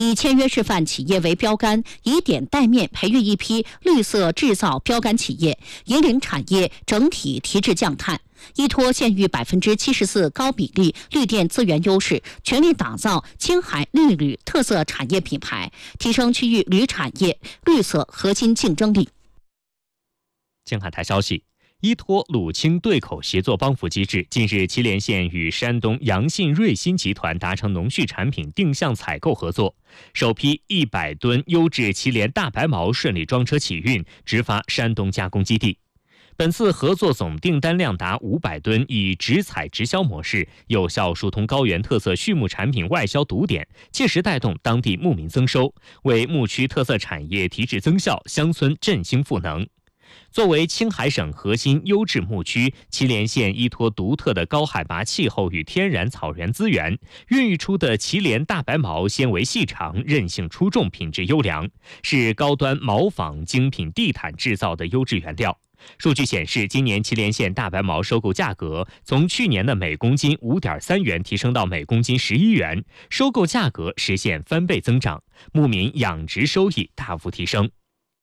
以签约示范企业为标杆，以点带面培育一批绿色制造标杆企业，引领产业整体提质降碳。依托县域74%高比例绿电资源优势，全力打造青海绿铝特色产业品牌，提升区域铝产业绿色核心竞争力。 青海台消息，依托鲁青对口协作帮扶机制，近日祁连县与山东阳信瑞鑫集团达成农畜产品定向采购合作，首批100吨优质祁连大白毛顺利装车起运，直发山东加工基地。本次合作总订单量达500吨，以直采直销模式，有效疏通高原特色畜牧产品外销堵点，切实带动当地牧民增收，为牧区特色产业提质增效，乡村振兴赋能。作为青海省核心优质牧区，祁连县依托独特的高海拔气候与天然草原资源，孕育出的祁连大白毛纤维细长、韧性出众、品质优良，是高端毛纺精品地毯制造的优质原料。数据显示，今年祁连县大白毛收购价格从去年的每公斤5.3元提升到每公斤11元，收购价格实现翻倍增长，牧民养殖收益大幅提升。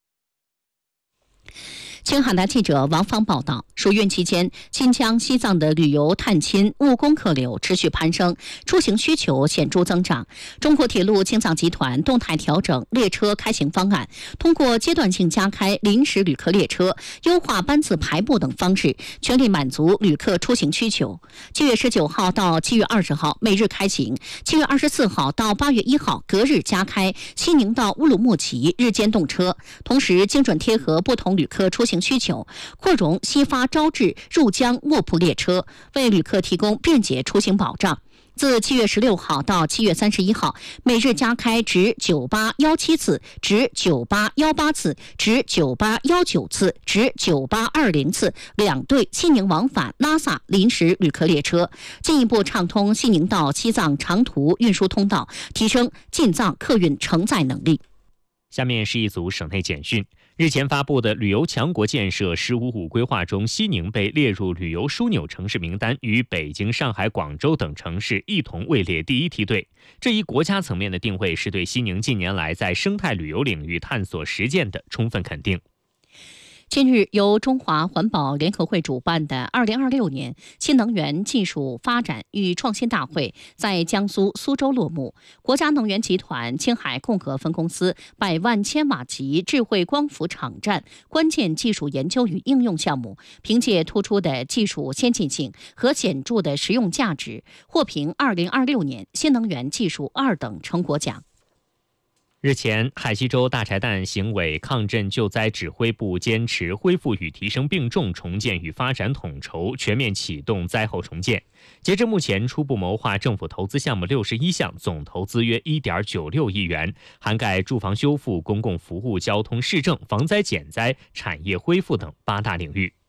青海台记者王芳报道，暑运期间，新疆、西藏的旅游探亲务工客流持续攀升，出行需求显著增长。中国铁路青藏集团动态调整列车开行方案，通过阶段性加开临时旅客列车、优化班次排布等方式，全力满足旅客出行需求。7月19号到7月20号每日开行，7月24号到8月1号隔日加开西宁到乌鲁木齐日间动车，同时精准贴合不同旅客出行需求，扩容西发招致入江卧铺列车，为旅客提供便捷出行保障。自7月16号到7月31号，每日加开直9817次、直9818次、直9819次、直9820次2对西宁往返拉萨临时旅客列车，进一步畅通西宁到西藏长途运输通道，提升进藏客运承载能力。 下面是一组省内简讯。日前发布的旅游强国建设“15+5”规划中，西宁被列入旅游枢纽城市名单，与北京、上海、广州等城市一同位列第一梯队。这一国家层面的定位，是对西宁近年来在生态旅游领域探索实践的充分肯定。 近日，由中华环保联合会主办的2026年新能源技术发展与创新大会在江苏苏州落幕。国家能源集团青海共和分公司100万千瓦级智慧光伏场站关键技术研究与应用项目，凭借突出的技术先进性和显著的实用价值，获评2026年新能源技术2等成果奖。 日前，海西州大柴旦刑委抗震救灾指挥部坚持恢复与提升并重重建与发展统筹，全面启动灾后重建。截至目前，初步谋划政府投资项目61项，总投资约1.96亿元，涵盖住房修复、公共服务、交通市政、防灾减灾、产业恢复等8大领域。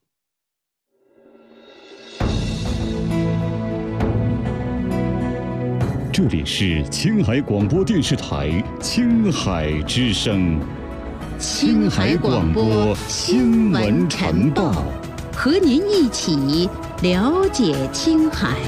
这里是青海广播电视台青海之声， 青海广播新闻晨报，和您一起了解青海。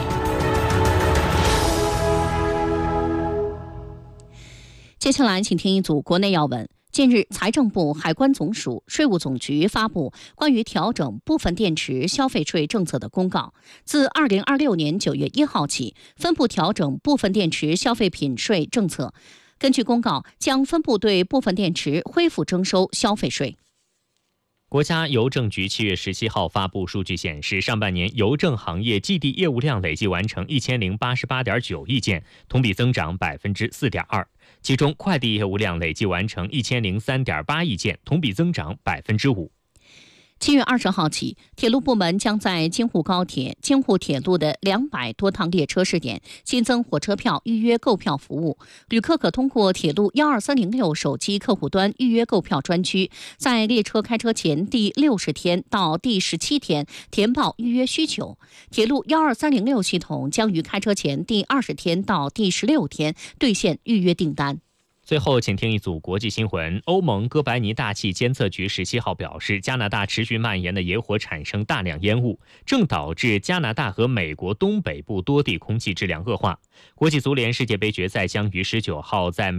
接下来请听一组国内要闻。近日，财政部、海关总署、税务总局发布关于调整部分电池消费税政策的公告。自2026年9月1号起，分步调整部分电池消费品税政策。根据公告，将分步对部分电池恢复征收消费税。 国家邮政局7月17号发布数据显示，上半年邮政行业寄递业务量累计完成1088.9亿件，同比增长4.2%。其中，快递业务量累计完成1003.8亿件，同比增长5%。 7月20号起，铁路部门将在京沪高铁、京沪铁路的200多趟列车试点新增火车票预约购票服务。旅客可通过铁路12306手机客户端预约购票专区，在列车开车前第60天到第17天填报预约需求。铁路12306系统将于开车前第20天到第16天兑现预约订单。 最后，请听一组国际新闻。欧盟哥白尼大气监测局17号表示，加拿大持续蔓延的野火产生大量烟雾，正导致加拿大和美国东北部多地空气质量恶化。国际足联世界杯决赛将于19号在